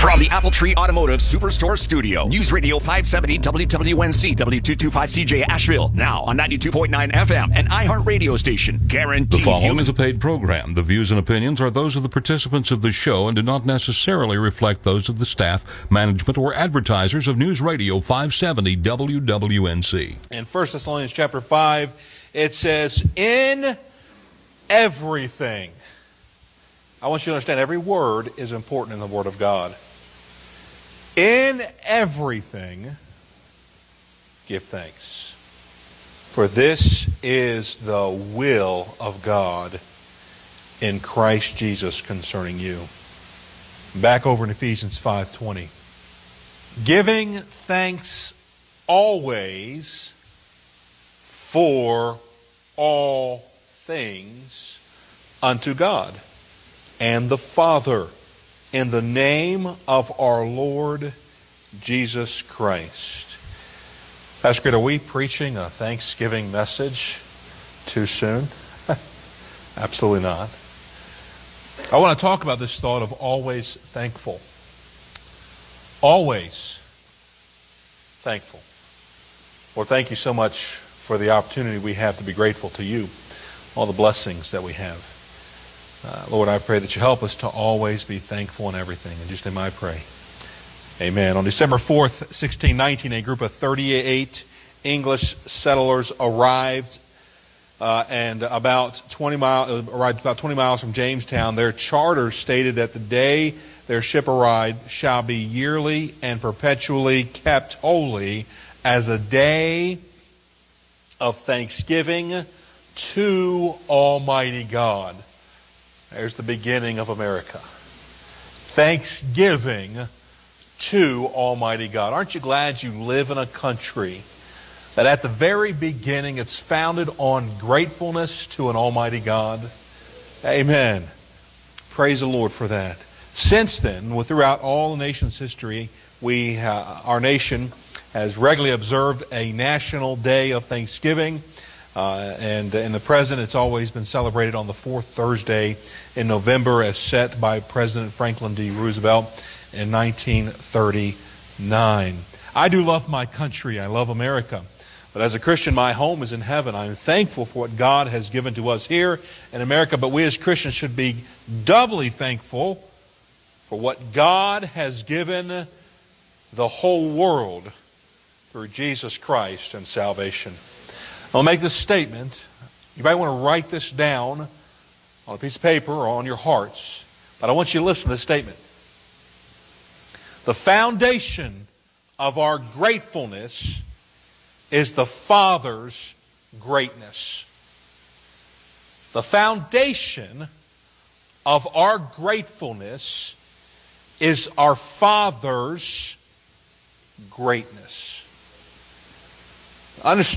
From the Apple Tree Automotive Superstore Studio, News Radio 570 WWNC W225CJ Asheville, now on 92.9 FM and iHeart radio station. Guaranteed. The following is a paid program. The views and opinions are those of the participants of the show and do not necessarily reflect those of the staff, management, or advertisers of News Radio 570 WWNC. In 1 Thessalonians chapter 5, it says, in everything. I want you to understand every word is important in the Word of God. In everything, give thanks. For this is the will of God in Christ Jesus concerning you. Back over in Ephesians 5:20. Giving thanks always for all things unto God and the Father, in the name of our Lord Jesus Christ. Pastor Greg, are we preaching a Thanksgiving message too soon? Absolutely not. I want to talk about this thought of always thankful. Always thankful. Lord, thank you so much for the opportunity we have to be grateful to you, all the blessings that we have. Lord, I pray that you help us to always be thankful in everything. In Jesus' name I pray. Amen. On December 4th, 1619, a group of 38 English settlers arrived and about 20 miles from Jamestown. Their charter stated that the day their ship arrived shall be yearly and perpetually kept holy as a day of thanksgiving to Almighty God. There's the beginning of America. Thanksgiving to Almighty God. Aren't you glad you live in a country that at the very beginning it's founded on gratefulness to an Almighty God? Amen. Praise the Lord for that. Since then, throughout all the nation's history, our nation has regularly observed a national day of Thanksgiving. And in the present, it's always been celebrated on the fourth Thursday in November as set by President Franklin D. Roosevelt in 1939. I do love my country. I love America. But as a Christian, my home is in heaven. I'm thankful for what God has given to us here in America. But we as Christians should be doubly thankful for what God has given the whole world through Jesus Christ and salvation. I'll make this statement. You might want to write this down on a piece of paper or on your hearts. But I want you to listen to this statement. The foundation of our gratefulness is the Father's greatness. The foundation of our gratefulness is our Father's greatness. Understand